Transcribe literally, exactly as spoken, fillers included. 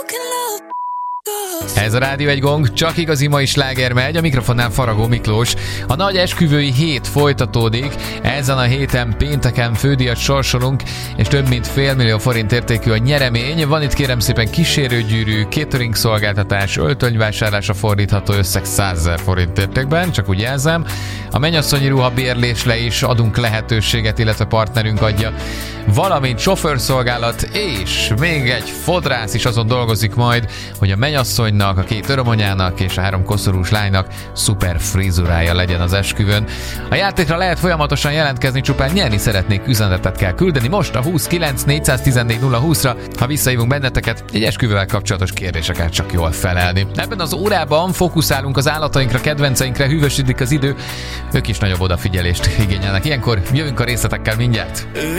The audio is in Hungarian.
Ez a Rádió egy Gong, csak igazi mai sláger megy, a mikrofonnál Faragó Miklós. A nagy esküvői hét folytatódik, ezen a héten pénteken fődíjat sorsolunk, és több mint félmillió forint értékű a nyeremény. Van itt kérem szépen kísérőgyűrű, catering szolgáltatás, öltönyvásárlásra fordítható összeg százezer forint értékben, csak úgy jelzem. A mennyasszonyi ruha bérlésre is adunk lehetőséget, illetve partnerünk adja, valamint sofőrszolgálat, és még egy fodrász is azon dolgozik majd, hogy a mennyasszonynak, a két örömanyának és a három koszorús lánynak szuper frizurája legyen az esküvőn. A játékra lehet folyamatosan jelentkezni, csupán nyerni szeretnék üzenetet kell küldeni most a huszonkilenc négyszáztizennégy nulla húszra, ha visszahívunk benneteket, egy esküvővel kapcsolatos kérdéseket csak jól felelni. Ebben az órában fókuszálunk az állatainkra, kedvenceinkre, hűvösödik az idő, ők is nagyobb odafigyelést igényelnek. Ilyenkor jövünk a részletekkel mindjárt.